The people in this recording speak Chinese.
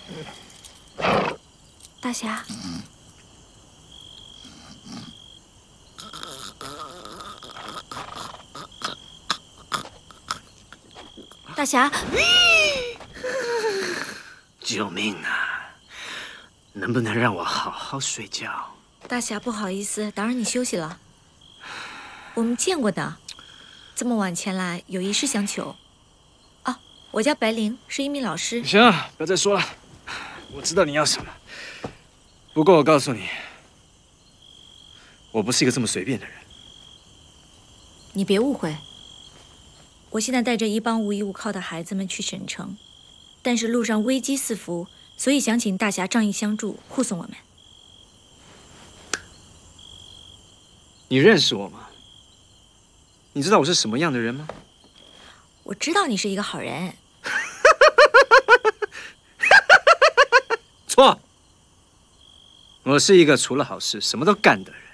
大侠，大侠， 救命啊！能不能让我好好睡觉？ 大侠，不好意思，打扰你休息了。我们见过的，这么晚前来，有一事相求。啊，我叫白灵，是一名老师。 行了，不要再说了，我知道你要什么。不过我告诉你，我不是一个这么随便的人。 你别误会，我现在带着一帮无依无靠的孩子们去省城，但是路上危机四伏，所以想请大侠仗义相助，护送我们。 你认识我吗？你知道我是什么样的人吗？ 我知道你是一个好人。 错，我是一个除了好事什么都干的人。